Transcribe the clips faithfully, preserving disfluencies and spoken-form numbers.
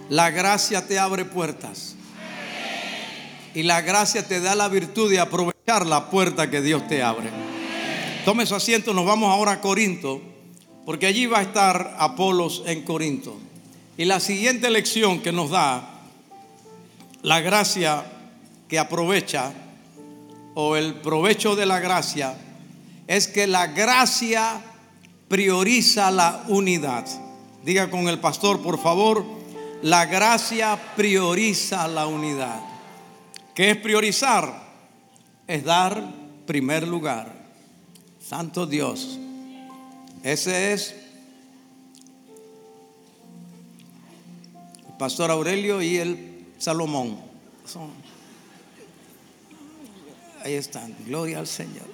La gracia te abre puertas. Y la gracia te da la virtud de aprovechar la puerta que Dios te abre. Tome su asiento, nos vamos ahora a Corinto, porque allí va a estar Apolos en Corinto. Y la siguiente lección que nos da la gracia que aprovecha, o el provecho de la gracia, es que la gracia prioriza la unidad. Diga con el pastor, por favor, la gracia prioriza la unidad. ¿Qué es priorizar? Es dar primer lugar. Santo Dios. Ese es el pastor Aurelio y el Salomón. Son, ahí están. Gloria al Señor.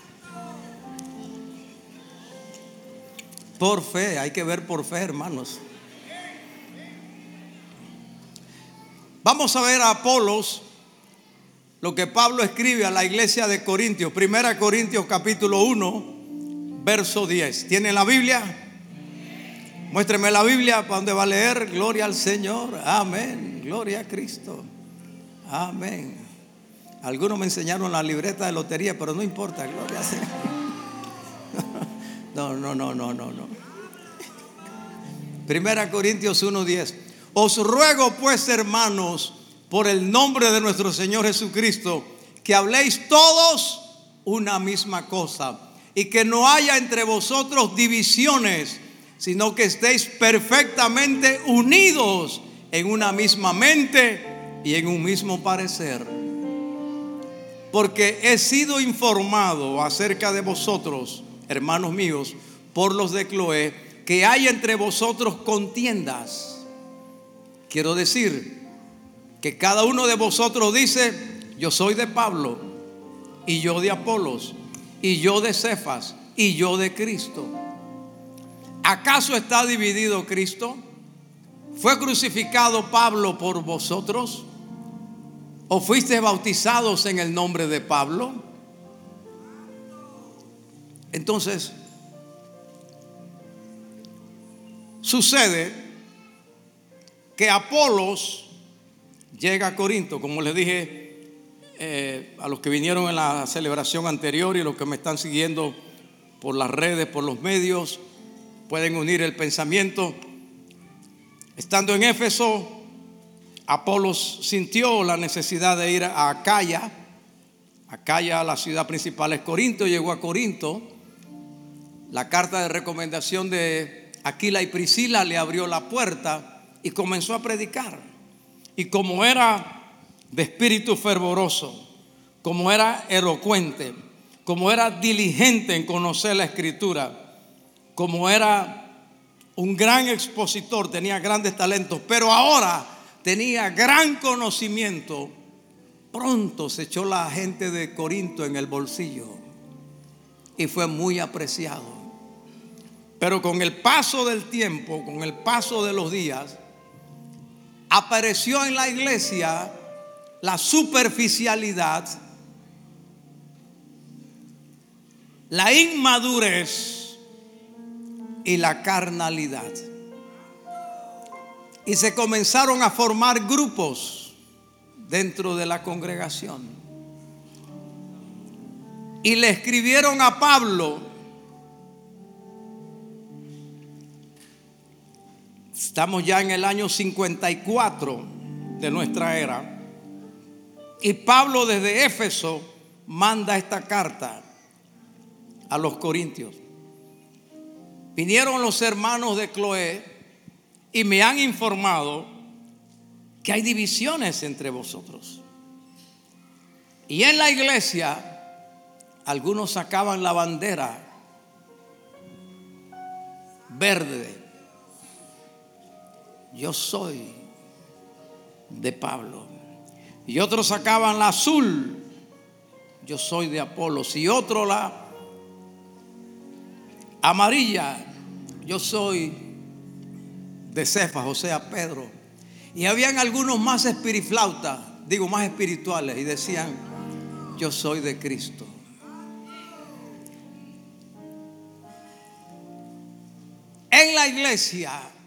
Por fe, hay que ver por fe, hermanos. Vamos a ver a Apolos, lo que Pablo escribe a la iglesia de Corintios. Primera Corintios capítulo uno, verso diez. ¿Tiene la Biblia? Muéstreme la Biblia, ¿para dónde va a leer? Gloria al Señor, amén. Gloria a Cristo, amén. Algunos me enseñaron la libreta de lotería, pero no importa, gloria al Señor. No, no, no, no, no, no. Primera Corintios uno diez. Os ruego pues, hermanos, por el nombre de nuestro Señor Jesucristo, que habléis todos una misma cosa, y que no haya entre vosotros divisiones, sino que estéis perfectamente unidos en una misma mente y en un mismo parecer. Porque he sido informado acerca de vosotros, hermanos míos, por los de Cloé, que hay entre vosotros contiendas. Quiero decir que cada uno de vosotros dice: yo soy de Pablo, y yo de Apolos, y yo de Cefas, y yo de Cristo. ¿Acaso está dividido Cristo? ¿Fue crucificado Pablo por vosotros? ¿O fuisteis bautizados en el nombre de Pablo? Entonces, sucede que Apolos llega a Corinto, como les dije eh, a los que vinieron en la celebración anterior y los que me están siguiendo por las redes, por los medios, pueden unir el pensamiento. Estando en Éfeso, Apolos sintió la necesidad de ir a Acaya. Acaya, la ciudad principal es Corinto. Llegó a Corinto. La carta de recomendación de Aquila y Priscila le abrió la puerta y comenzó a predicar. Y como era de espíritu fervoroso, como era elocuente, como era diligente en conocer la Escritura, como era un gran expositor, tenía grandes talentos, pero ahora tenía gran conocimiento, pronto se echó la gente de Corinto en el bolsillo y fue muy apreciado. Pero con el paso del tiempo, con el paso de los días, apareció en la iglesia la superficialidad, la inmadurez y la carnalidad. Y se comenzaron a formar grupos dentro de la congregación. Y le escribieron a Pablo. Estamos ya en el año cincuenta y cuatro de nuestra era. Y Pablo desde Éfeso manda esta carta a los corintios. Vinieron los hermanos de Cloé y me han informado que hay divisiones entre vosotros. Y en la iglesia algunos sacaban la bandera verde. Yo soy de Pablo. Y otros sacaban la azul. Yo soy de Apolos. Y otro la amarilla. Yo soy de Cefas, o sea, Pedro. Y habían algunos más espiriflautas, digo más espirituales, y decían: yo soy de Cristo. En la iglesia